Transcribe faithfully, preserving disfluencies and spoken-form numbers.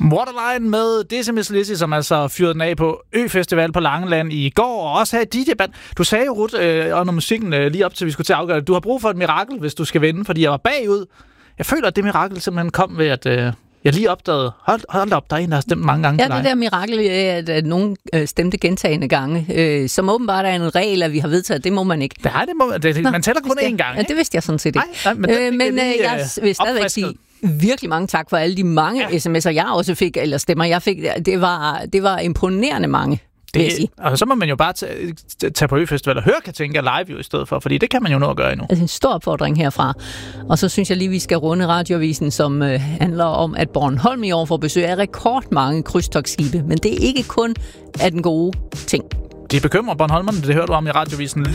Waterline med Decimus Lizzy, som altså fyrede den af på Ø-festival på Langeland i går, og også her i D J-band. Du sagde jo, Ruth, øh, under musikken øh, lige op til, vi skulle til at afgøre det, du har brug for et mirakel, hvis du skal vinde, fordi jeg var bagud. Jeg føler, at det mirakel simpelthen kom ved, at øh, jeg lige opdagede, hold, hold op, der er en, der har stemt mange gange ja, til dig. Ja, det der mirakel, at, at nogen øh, stemte gentagende gange, øh, som åbenbart er en regel, at vi har vedtaget, det må man ikke. Det, det må, det, Nå, man tæller kun én gang, ja, det vidste jeg sådan set ikke. Nej, nej, men øh, men øh, jeg vil stadigvæk sige, virkelig mange tak for alle de mange ja. sms'er, jeg også fik, eller stemmer, jeg fik. Det var, det var imponerende mange. Det, og så må man jo bare tage, tage på Ø-festival og høre Katinka live jo i stedet for, fordi det kan man jo nå at gøre endnu. Altså en stor opfordring herfra. Og så synes jeg lige, vi skal runde radioavisen, som øh, handler om, at Bornholm i år får besøg af rekordmange krydstogtskibe, men det er ikke kun af den gode ting. De bekymrer Bornholmerne, det hører du om i radioavisen lige